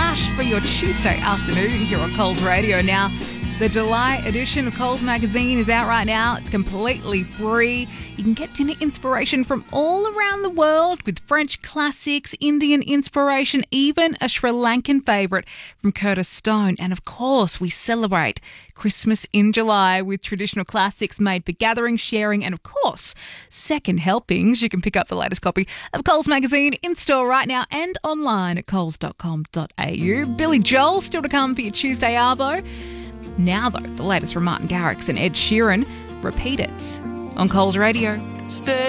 Rush for your Tuesday afternoon here on Coles Radio. Now, the July edition of Coles Magazine is out right now. It's completely free. You can get dinner inspiration from all around the world with French classics, Indian inspiration, even a Sri Lankan favourite from Curtis Stone. And of course, we celebrate Christmas in July with traditional classics made for gathering, sharing, and of course, second helpings. You can pick up the latest copy of Coles Magazine in store right now and online at coles.com.au. Billy Joel still to come for your Tuesday Arvo. Now, though, the latest from Martin Garrix and Ed Sheeran. Repeat it on Coles Radio. Stay